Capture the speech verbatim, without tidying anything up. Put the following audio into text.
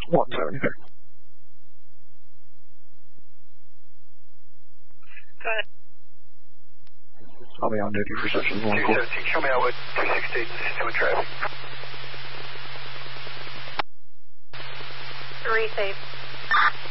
one seventy here. Go ahead. I'll be on duty for session one. two seventeen, show me out with two sixteen, system with traffic. Three safe.